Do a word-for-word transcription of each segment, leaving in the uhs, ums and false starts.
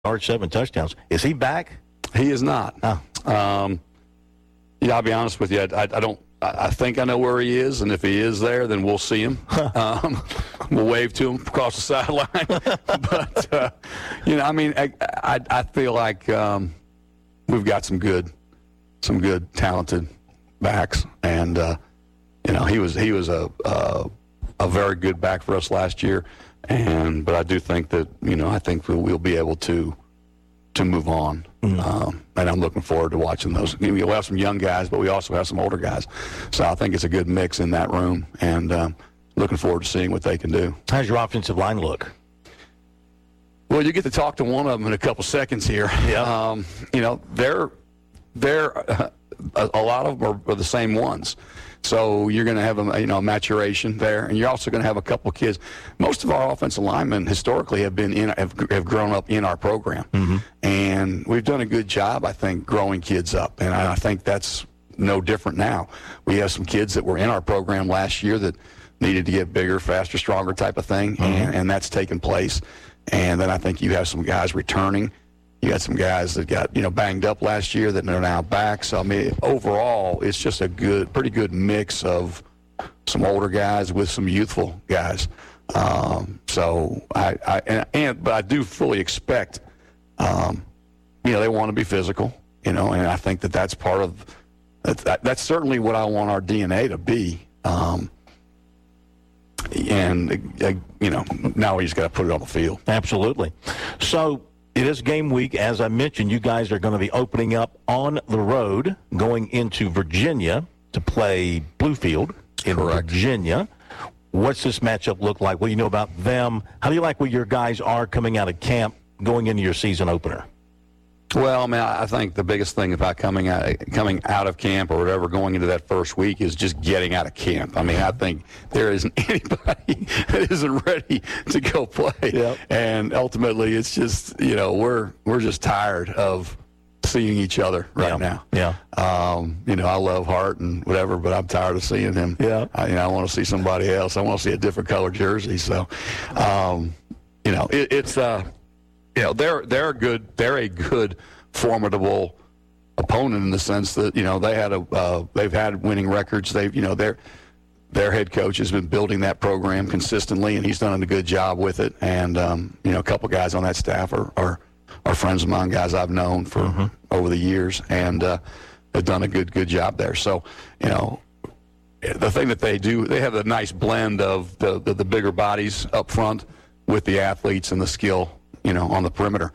yards, seven touchdowns. Is he back? He is not. Oh. Um, yeah, I'll be honest with you. I, I, I don't. I, I think I know where he is, and if he is there, then we'll see him. um, we'll wave to him across the sideline. but uh, you know, I mean, I, I, I feel like um, we've got some good, some good, talented backs, and uh, you know, he was he was a, a a very good back for us last year. And but I do think that you know I think we'll, we'll be able to to move on, mm-hmm. um, and I'm looking forward to watching those. You know, we have some young guys, but we also have some older guys, so I think it's a good mix in that room, and um, looking forward to seeing what they can do. How's your offensive line look? Well, you get to talk to one of them in a couple seconds here. Yeah. Um, you know, they're they're uh, a, a lot of them are, are the same ones. So you're going to have a you know maturation there, and you're also going to have a couple kids. Most of our offensive linemen historically have been in have, have grown up in our program, mm-hmm. and we've done a good job, I think, growing kids up. And I think that's no different now. We have some kids that were in our program last year that needed to get bigger, faster, stronger type of thing, mm-hmm. and, and that's taken place. And then I think you have some guys returning. You got some guys that got, you know, banged up last year that are now back. So, I mean, overall, it's just a good, pretty good mix of some older guys with some youthful guys. Um, so, I, I and, and, but I do fully expect, um, you know, they want to be physical, you know, and I think that that's part of, that's, that's certainly what I want our D N A to be. Um, and, uh, you know, now we just got to put it on the field. Absolutely. So, it is game week. As I mentioned, you guys are going to be opening up on the road, going into Virginia to play Bluefield in Correct. Virginia. What's this matchup look like? What do you know about them? How do you like where your guys are coming out of camp, going into your season opener? Well, I mean, I think the biggest thing about coming out, coming out of camp or whatever, going into that first week is just getting out of camp. I mean, I think there isn't anybody that isn't ready to go play. Yep. And ultimately, it's just, you know, we're we're just tired of seeing each other right yeah. now. Yeah. Um, you know, I love Hart and whatever, but I'm tired of seeing him. Yeah. I, you know, I want to see somebody else. I want to see a different color jersey. So, um, you know, it, it's uh. You know, they're they're a good they're a good formidable opponent in the sense that you know they had a uh, they've had winning records. They've you know their their head coach has been building that program consistently, and he's done a good job with it. And um, you know, a couple guys on that staff are are, are friends of mine, guys I've known for mm-hmm. over the years, and uh, have done a good good job there. So you know. The thing that they do, they have a nice blend of the, the, the bigger bodies up front with the athletes and the skill, you know, on the perimeter.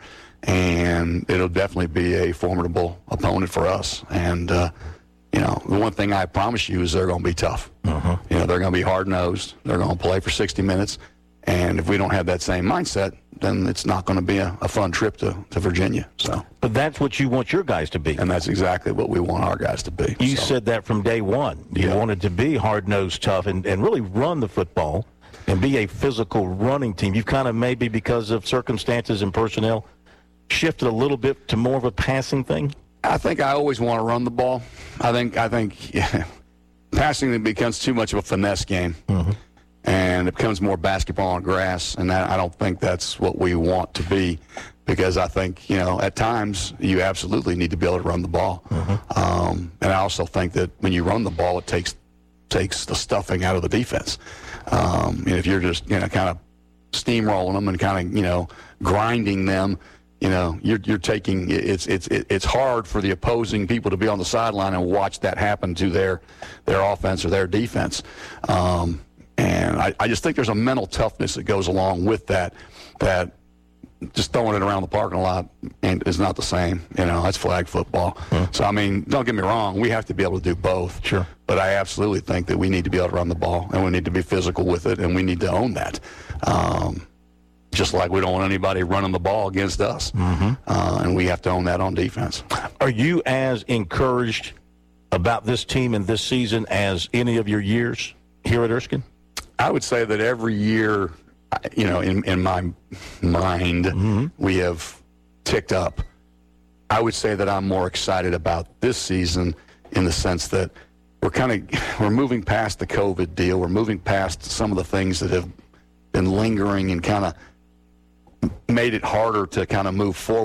And it'll definitely be a formidable opponent for us. And, uh, you know, the one thing I promise you is they're going to be tough. Uh-huh. You know, they're going to be hard-nosed. They're going to play for sixty minutes. And if we don't have that same mindset, then it's not going to be a, a fun trip to, to Virginia. So, But that's what you want your guys to be. And that's exactly what we want our guys to be. You so. said that from day one. You yeah. wanted to be hard-nosed, tough, and, and really run the football and be a physical running team. You've kind of maybe because of circumstances and personnel shifted a little bit to more of a passing thing? I think I always want to run the ball. I think I think yeah, passing becomes too much of a finesse game. Mm-hmm. And it becomes more basketball on grass, and that, I don't think that's what we want to be because I think, you know, at times you absolutely need to be able to run the ball. Mm-hmm. Um, and I also think that when you run the ball, it takes takes the stuffing out of the defense. Um, and if you're just, you know, kind of steamrolling them and kind of, you know, grinding them, you know, you're you're taking it's it's it's hard for the opposing people to be on the sideline and watch that happen to their their offense or their defense. Um, And I, I just think there's a mental toughness that goes along with that, that just throwing it around the parking lot and is not the same. You know, that's flag football. Hmm. So, I mean, don't get me wrong. We have to be able to do both. Sure. But I absolutely think that we need to be able to run the ball, and we need to be physical with it, and we need to own that. Um, just like we don't want anybody running the ball against us. Mm-hmm. Uh, and we have to own that on defense. Are you as encouraged about this team and this season as any of your years here at Erskine? I would say that every year, you know, in, in my mind, mm-hmm. we have ticked up. I would say that I'm more excited about this season in the sense that we're kind of we're moving past the COVID deal. We're moving past some of the things that have been lingering and kind of made it harder to kind of move forward.